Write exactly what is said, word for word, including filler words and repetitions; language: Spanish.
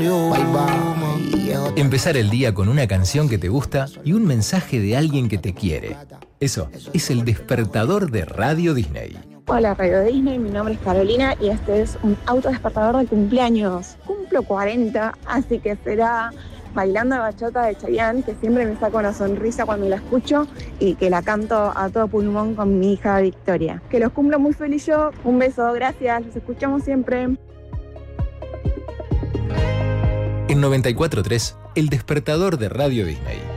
Empezar el día con una canción que te gusta y un mensaje de alguien que te quiere. Eso es el despertador de Radio Disney. Hola Radio Disney, mi nombre es Carolina y este es un autodespertador de cumpleaños. Cumplo cuarenta, así que será Bailando la Bachata de Chayanne, que siempre me saca una sonrisa cuando la escucho y que la canto a todo pulmón con mi hija Victoria. Que los cumplo muy feliz yo. Un beso, gracias, los escuchamos siempre. En noventa y cuatro punto tres, el despertador de Radio Disney.